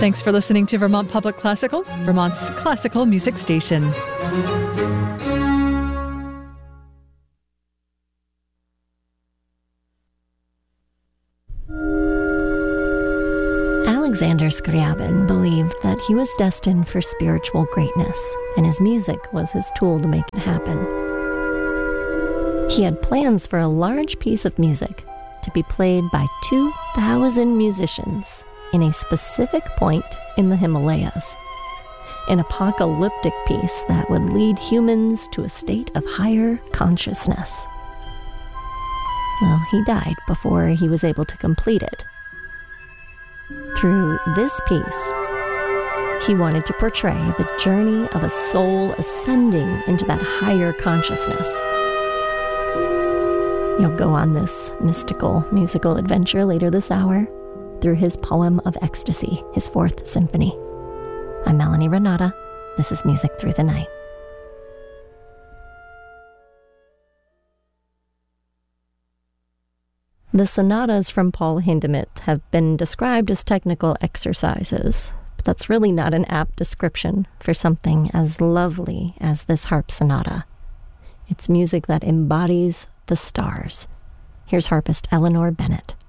Thanks for listening to Vermont Public Classical, Vermont's classical music station. Alexander Scriabin believed that he was destined for spiritual greatness, and his music was his tool to make it happen. He had plans for a large piece of music to be played by 2,000 musicians in a specific point in the Himalayas, an apocalyptic piece that would lead humans to a state of higher consciousness. Well, he died before he was able to complete it. Through this piece, he wanted to portray the journey of a soul ascending into that higher consciousness. You'll go on this mystical musical adventure later this hour through his poem of ecstasy, his fourth symphony. I'm Melanie Renata. This is Music Through the Night. The sonatas from Paul Hindemith have been described as technical exercises, but that's really not an apt description for something as lovely as this harp sonata. It's music that embodies the stars. Here's harpist Eleanor Bennett.